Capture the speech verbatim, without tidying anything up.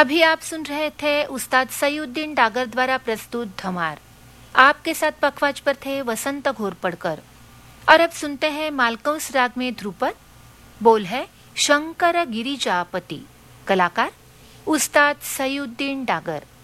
अभी आप सुन रहे थे उस्ताद सईउद्दीन डागर द्वारा प्रस्तुत धमार। आपके साथ पखवाज पर थे वसंत घोरपड़कर। और अब सुनते हैं मालकंस राग में ध्रुपद। बोल है शंकर गिरिजापति। कलाकार उस्ताद सईउद्दीन डागर।